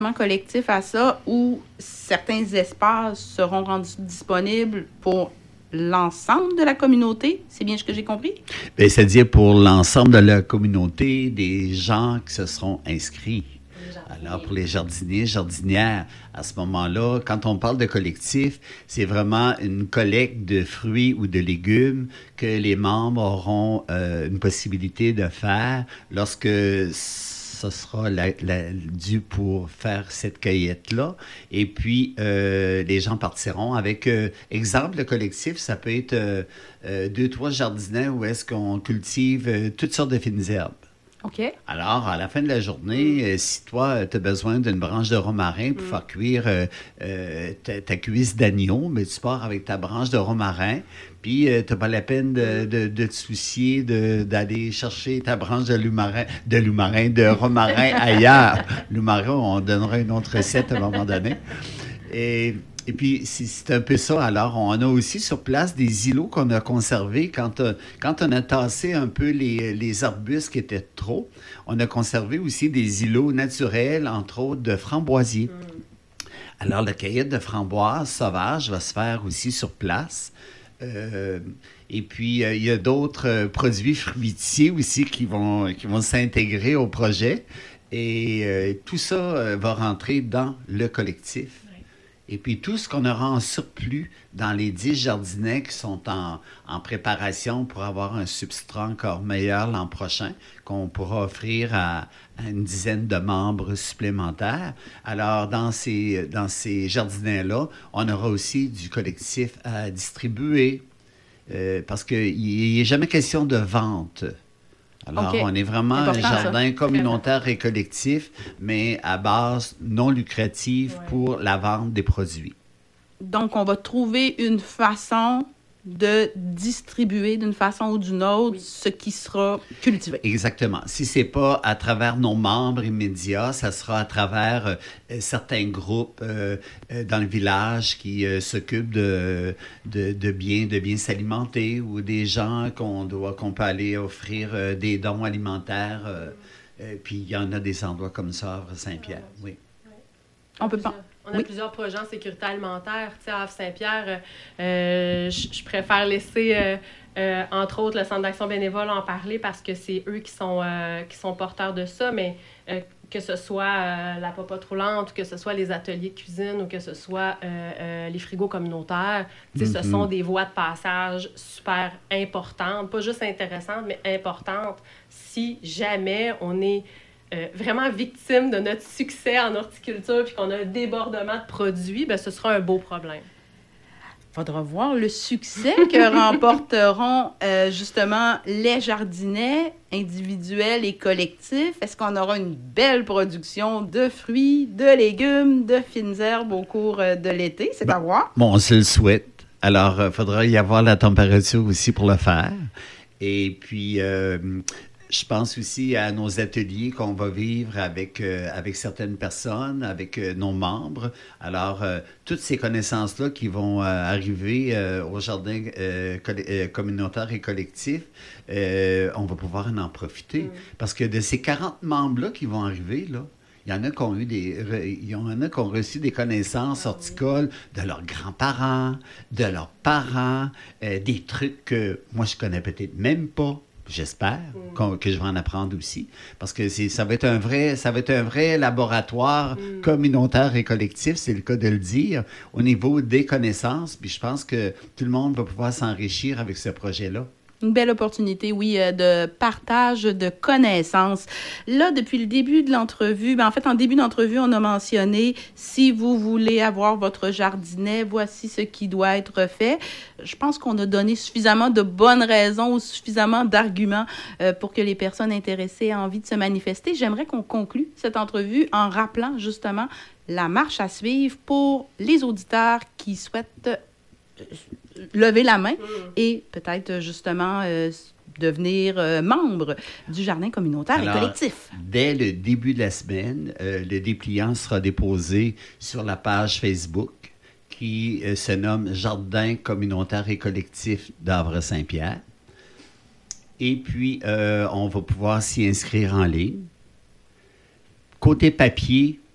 collectif à ça où certains espaces seront rendus disponibles pour l'ensemble de la communauté? C'est bien ce que j'ai compris? Bien, c'est-à-dire pour l'ensemble de la communauté, des gens qui se seront inscrits. Alors, pour les jardiniers, jardinières, à ce moment-là, quand on parle de collectif, c'est vraiment une collecte de fruits ou de légumes que les membres auront une possibilité de faire lorsque ce sera dû pour faire cette cueillette-là. Et puis, les gens partiront avec, exemple, le collectif, ça peut être 2-3 jardinets où est-ce qu'on cultive toutes sortes de fines herbes. OK. Alors, à la fin de la journée, si toi, tu as besoin d'une branche de romarin pour faire cuire ta cuisse d'agneau, mais tu pars avec ta branche de romarin, puis tu n'as pas la peine de te soucier d'aller chercher ta branche de romarin ailleurs. Loumarin, on donnera une autre recette à un moment donné. Et puis, c'est un peu ça. Alors, on a aussi sur place des îlots qu'on a conservés. Quand on a tassé un peu les arbustes qui étaient trop, on a conservé aussi des îlots naturels, entre autres de framboisiers. Alors, la cueillette de framboises sauvages va se faire aussi sur place. Et puis, il y a d'autres produits fruitiers aussi qui vont s'intégrer au projet. Et tout ça va rentrer dans le collectif. Et puis, tout ce qu'on aura en surplus dans les 10 jardinets qui sont en préparation pour avoir un substrat encore meilleur l'an prochain, qu'on pourra offrir à une dizaine de membres supplémentaires. Alors, dans ces jardinets-là, on aura aussi du collectif à distribuer parce qu'il n'est jamais question de vente. Alors, on est vraiment un jardin communautaire et collectif, mais à base non lucrative pour la vente des produits. Donc, on va trouver une façon de distribuer d'une façon ou d'une autre ce qui sera cultivé. Exactement. Si ce n'est pas à travers nos membres immédiats, ça sera à travers certains groupes dans le village qui s'occupent de bien s'alimenter ou des gens qu'on peut aller offrir des dons alimentaires. Puis il y en a des endroits comme ça, Havre Saint-Pierre. Oui. On peut pas. On a plusieurs projets en sécurité alimentaire. Tu sais, à Havre Saint-Pierre, je préfère laisser, entre autres, le Centre d'action bénévole en parler parce que c'est eux qui sont porteurs de ça, mais que ce soit la popote roulante, que ce soit les ateliers de cuisine ou que ce soit les frigos communautaires, tu sais, ce sont des voies de passage super importantes, pas juste intéressantes, mais importantes si jamais on est vraiment victime de notre succès en horticulture puis qu'on a un débordement de produits, bien, ce sera un beau problème. Il faudra voir le succès que remporteront justement les jardinets individuels et collectifs. Est-ce qu'on aura une belle production de fruits, de légumes, de fines herbes au cours de l'été? C'est à voir. Bon, on se le souhaite. Alors, il faudra y avoir la température aussi pour le faire. Et puis... je pense aussi à nos ateliers qu'on va vivre avec certaines personnes, avec nos membres. Alors, toutes ces connaissances-là qui vont arriver au jardin communautaire et collectif, on va pouvoir en profiter. Parce que de ces 40 membres-là qui vont arriver, là, il y en a qui ont reçu des connaissances horticoles de leurs grands-parents, de leurs parents, des trucs que moi, je connais peut-être même pas. J'espère que je vais en apprendre aussi, parce que ça va être un vrai laboratoire communautaire et collectif, c'est le cas de le dire, au niveau des connaissances. Puis je pense que tout le monde va pouvoir s'enrichir avec ce projet-là. Une belle opportunité, oui, de partage de connaissances. Là, depuis le début de l'entrevue, en début d'entrevue, on a mentionné, si vous voulez avoir votre jardinet, voici ce qui doit être fait. Je pense qu'on a donné suffisamment de bonnes raisons ou suffisamment d'arguments pour que les personnes intéressées aient envie de se manifester. J'aimerais qu'on conclue cette entrevue en rappelant justement la marche à suivre pour les auditeurs qui souhaitent lever la main et peut-être justement devenir membre du jardin communautaire et collectif. Dès le début de la semaine, le dépliant sera déposé sur la page Facebook qui se nomme Jardin communautaire et collectif d'Havre Saint-Pierre. Et puis, on va pouvoir s'y inscrire en ligne. Côté papier,